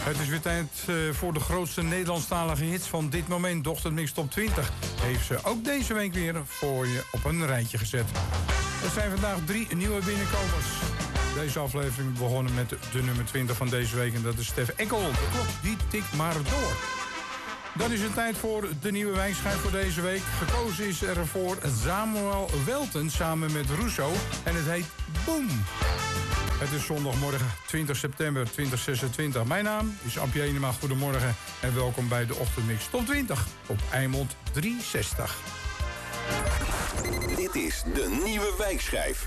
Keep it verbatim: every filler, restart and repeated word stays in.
Het is weer tijd uh, voor de grootste Nederlandstalige hits van dit moment. De Ochtendmix Top twintig heeft ze ook deze week weer voor je op een rijtje gezet. Er zijn vandaag drie nieuwe binnenkomers. Deze aflevering begonnen met de, de nummer twintig van deze week. En dat is Stef Eckel. De klok die tikt maar door. Dan is het tijd voor de nieuwe wijnschijf voor deze week. Gekozen is er voor Samuel Welten samen met Rousseau. En het heet Boom. Het is zondagmorgen twintig september tweeduizend zesentwintig. Mijn naam is Appie Enema. Goedemorgen en welkom bij de Ochtendmix Top twintig op Eimond driehonderdzestig. Dit is de nieuwe wijkschijf.